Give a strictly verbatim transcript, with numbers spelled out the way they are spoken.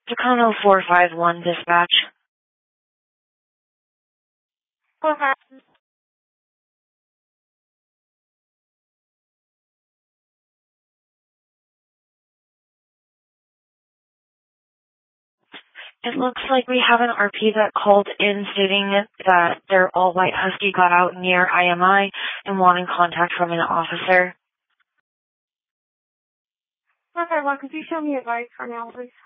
Tacoma four five one dispatch. Four five. It looks like we have an R P that called in stating that their all-white husky got out near I M I and wanting contact from an officer. Okay, well, could you show me a bike for now, please?